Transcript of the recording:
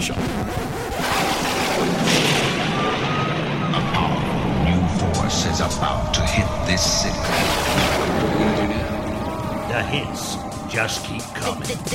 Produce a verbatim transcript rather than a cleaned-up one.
Russia. A powerful new force is about to hit this city. What are we gonna do now? The hits just keep coming.